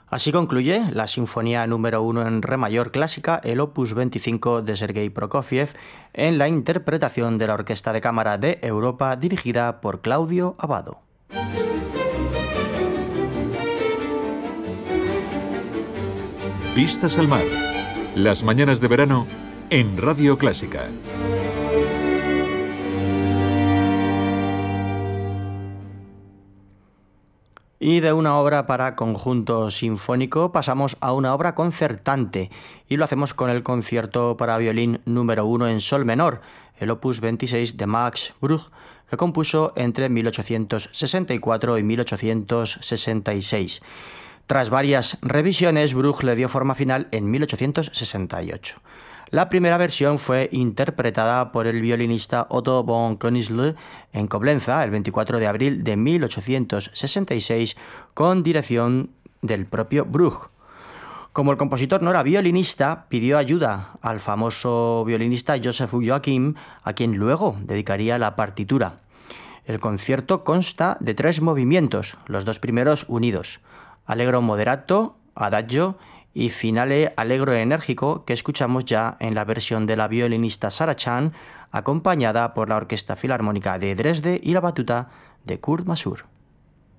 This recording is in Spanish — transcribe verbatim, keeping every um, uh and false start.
Así concluye la Sinfonía número uno en Re mayor clásica, el Opus veinticinco de Sergei Prokofiev, en la interpretación de la Orquesta de Cámara de Europa dirigida por Claudio Abbado. Vistas al mar. Las mañanas de verano en Radio Clásica. Y de una obra para conjunto sinfónico pasamos a una obra concertante, y lo hacemos con el concierto para violín número uno en sol menor, el opus veintiséis de Max Bruch, que compuso entre mil ochocientos sesenta y cuatro y mil ochocientos sesenta y seis. Tras varias revisiones, Bruch le dio forma final en mil ochocientos sesenta y ocho. La primera versión fue interpretada por el violinista Otto von Königsl en Coblenza el veinticuatro de abril de mil ochocientos sesenta y seis con dirección del propio Bruch. Como el compositor no era violinista, pidió ayuda al famoso violinista Joseph Joachim, a quien luego dedicaría la partitura. El concierto consta de tres movimientos, los dos primeros unidos: Allegro moderato, Adagio y Finale allegro enérgico, que escuchamos ya en la versión de la violinista Sarah Chan, acompañada por la Orquesta Filarmónica de Dresde y la batuta de Kurt Masur.